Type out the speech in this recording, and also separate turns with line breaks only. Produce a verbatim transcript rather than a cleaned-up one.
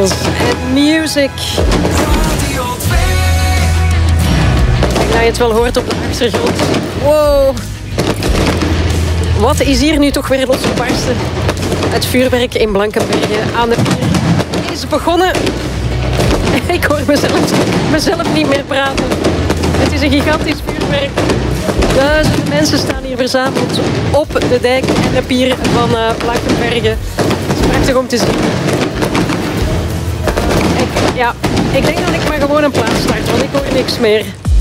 Dance and Music. Ik denk dat je het wel hoort op de achtergrond. Wow. Wat is hier nu toch weer losgebarsten? Het vuurwerk in Blankenberge aan de pier is begonnen. Ik hoor mezelf, mezelf niet meer praten. Het is een gigantisch vuurwerk. Duizenden mensen staan hier verzameld op de dijk en de pier van uh, Blankenberge. Het is prachtig om te zien. Ik, ja, ik denk dat ik maar gewoon een plaats start, want ik hoor niks meer.